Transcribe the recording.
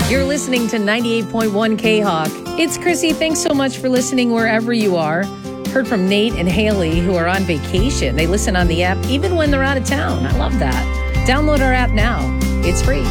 You're listening to 98.1 K-Hawk. It's Chrissy. Thanks so much for listening wherever you are. Heard from Nate and Haley, who are on vacation. They listen on the app even when they're out of town. I love that. Download our app now. It's free.